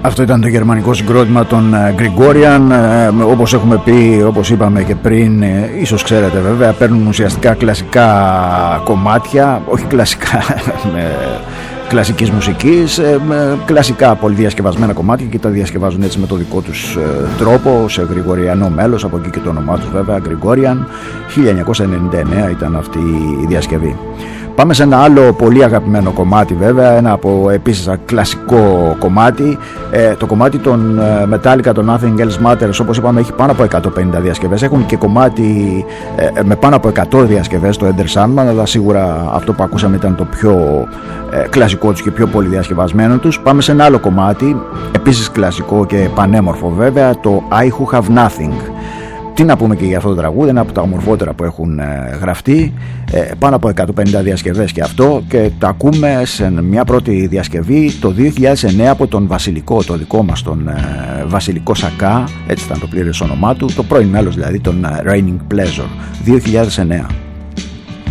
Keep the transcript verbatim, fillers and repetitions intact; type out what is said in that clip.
Αυτό ήταν το γερμανικό συγκρότημα των Gregorian. ε, όπως έχουμε πει, όπως είπαμε και πριν, ε, ίσως ξέρετε βέβαια, παίρνουν ουσιαστικά κλασικά κομμάτια, όχι κλασικά με κλασικής μουσικής, ε, με κλασικά πολυδιασκευασμένα κομμάτια και τα διασκευάζουν έτσι με το δικό τους ε, τρόπο, σε γρηγοριανό μέλος, από εκεί και το όνομά τους βέβαια, Gregorian. χίλια εννιακόσια ενενήντα εννέα ήταν αυτή η διασκευή. Πάμε σε ένα άλλο πολύ αγαπημένο κομμάτι βέβαια, ένα από επίσης κλασικό κομμάτι, ε, το κομμάτι των ε, Metallica, το Nothing Else Matters. Όπως είπαμε, έχει πάνω από εκατόν πενήντα διασκευές, έχουν και κομμάτι ε, με πάνω από εκατό διασκευές, το Enter Sandman, αλλά σίγουρα αυτό που ακούσαμε ήταν το πιο ε, κλασικό τους και πιο πολύ διασκευασμένο τους. Πάμε σε ένα άλλο κομμάτι, επίσης κλασικό και πανέμορφο βέβαια, το I Who Have Nothing. Τι να πούμε και για αυτό το τραγούδι, ένα από τα ομορφότερα που έχουν ε, γραφτεί, ε, πάνω από εκατόν πενήντα διασκευές και αυτό, και τα ακούμε σε μια πρώτη διασκευή το δύο χιλιάδες εννέα από τον Βασιλικό, το δικό μας τον ε, Βασιλικό Σακά, έτσι ήταν το πλήρες όνομά του, το πρώην μέλος δηλαδή των ε, Raining Pleasure, δύο χιλιάδες εννέα.